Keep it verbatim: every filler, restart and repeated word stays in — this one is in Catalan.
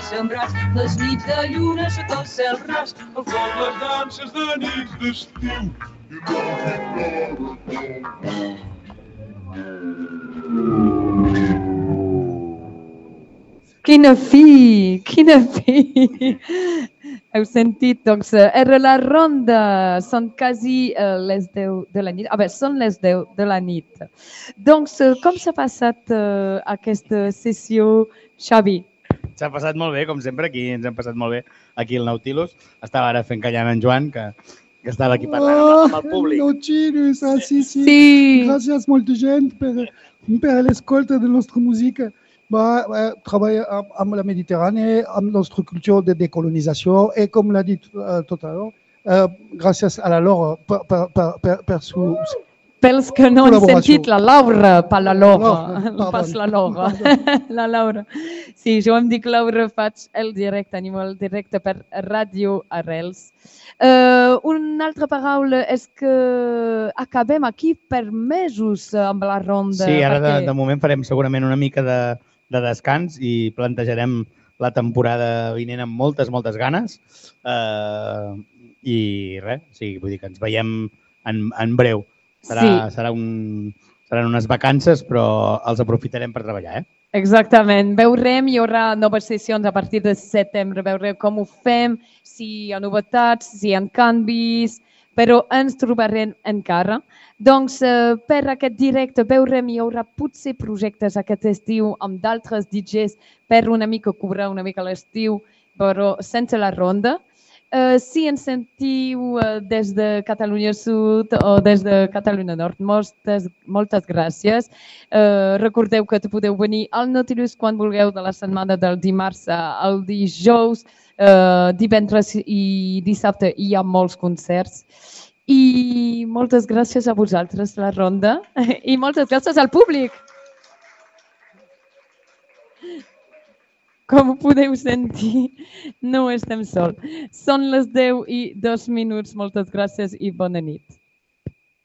sembrats, les nits de lluna sota el cel ras, el foc, les danses de nits d'estiu i Quina fi, quina fi! Heu sentit, doncs, era la ronda, són quasi uh, les deu de la nit. A veure, són les deu de la nit. Doncs, uh, com s'ha passat uh, aquesta sessió, Xavi? S'ha passat molt bé, com sempre, aquí ens hem passat molt bé, aquí al Nautilus. Estava ara fent callar en Joan, que, que estava aquí parlant amb, amb el públic. Nautilus, ah, sí, sí. Sí. Gràcies molta gent per, per l'escolta de la nostra música. Va, va, treballa amb, amb la Mediterrània, amb la nostra cultura de decolonització i, com l'ha dit uh, tot a l'hora, uh, gràcies a la Laura per, per, per, per, per su... Pels que no han sentit la Laura, per la Laura, no pas la Laura, la Laura. Sí, jo em dic Laura, faig el directe, anim el directe per Ràdio Arrels. Uh, una altra paraula és que acabem aquí per mesos amb la ronda. Sí, ara de, perquè... de moment farem segurament una mica de, de descans i plantejarem la temporada vinent amb moltes, moltes ganes. Uh, I res, sí, vull dir que ens veiem en, en breu. Serà, sí. serà un, seran unes vacances, però els aprofitarem per treballar, eh? Exactament. Veurem, hi haurà noves sessions a partir de setembre, veurem com ho fem, si hi ha novetats, si hi ha canvis, però ens trobarem encara. Doncs eh, per aquest directe veurem, hi haurà potser projectes aquest estiu amb d'altres D Js per una mica cobrar una mica l'estiu, però sense la ronda. Uh, si ens sentiu uh, des de Catalunya Sud o des de Catalunya Nord, moltes, moltes gràcies. Uh, recordeu que podeu venir al Nautilus quan vulgueu, de la setmana del dimarts al dijous, uh, divendres i dissabte hi ha molts concerts. I moltes gràcies a vosaltres, la ronda, i moltes gràcies al públic. Com podeu sentir, no estem sols. Són les deu i dos minuts. Moltes gràcies i bona nit.